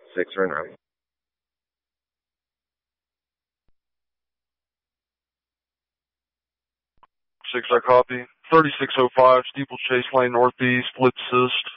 6 are in route. 6, I copy. 3605, Steeplechase Lane Northeast, Blitz Assist.